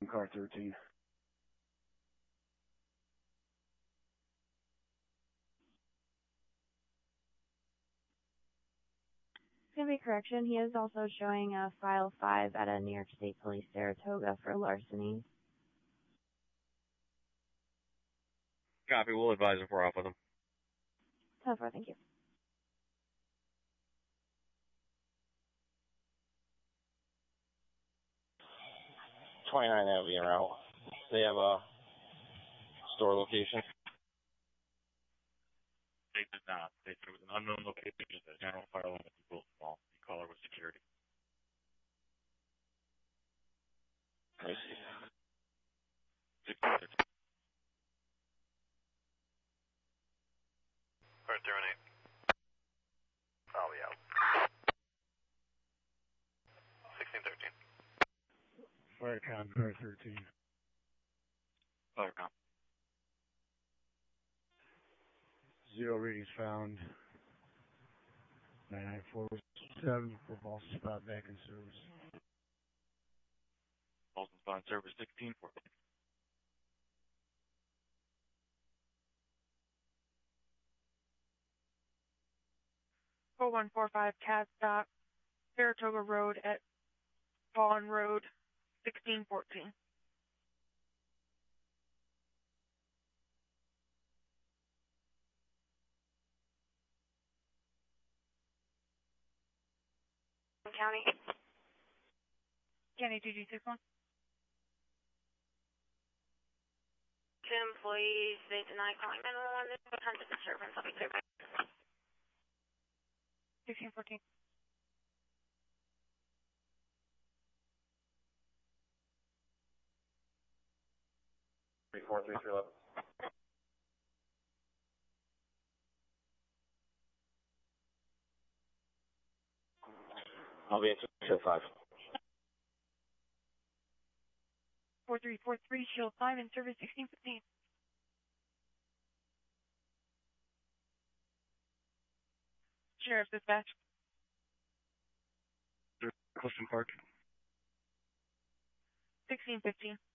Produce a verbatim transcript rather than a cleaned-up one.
car thirteen. It's going to be correction. He is also showing a file five at a New York State Police Saratoga for larceny. Copy. We'll advise if we're off with him. So far, thank you. twenty-nine Avenue route. They have a store location. They did not. They said it was an unknown location at General Fire Line at the Wilson Mall. The caller was security. Let me see. sixteen thirteen. Alright, terminate. I'll be out. sixteen thirteen. Firecom car thirteen. Firecom. Zero readings found. nine nine four seven for Boston spot back in service. Boston Spot service sixteen fourteen. four one four five Cat Stop, Saratoga Road at Vaughn Road, sixteen fourteen. County. County two G six one. Two employees, they deny calling nine one one. What kind of disturbance? I'll be clear. sixteen fourteen. three four three three eleven. I'll be at two five. four three four three, Shield five in service sixteen fifteen. Sheriff's dispatch. Clifton Park. sixteen fifteen.